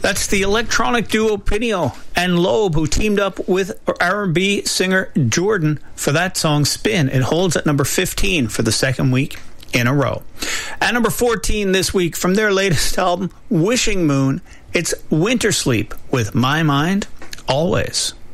That's the electronic duo Pinio and Loeb, who teamed up with R&B singer Jordan for that song Spin. It holds at number 15 for the second week in a row. At number 14 this week, from their latest album, Wishing Moon, it's Winter Sleep with My Mind Always.